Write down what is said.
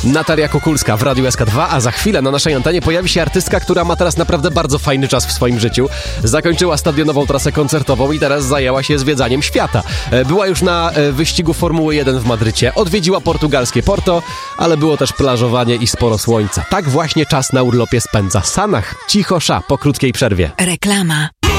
Natalia Kukulska w Radiu SK2, a za chwilę na naszej antenie pojawi się artystka, która ma teraz naprawdę bardzo fajny czas w swoim życiu. Zakończyła stadionową trasę koncertową i teraz zajęła się zwiedzaniem świata. Była już na wyścigu Formuły 1 w Madrycie, odwiedziła portugalskie Porto, ale było też plażowanie i sporo słońca. Tak właśnie czas na urlopie spędza Sanach Cicho Sza po krótkiej przerwie. Reklama.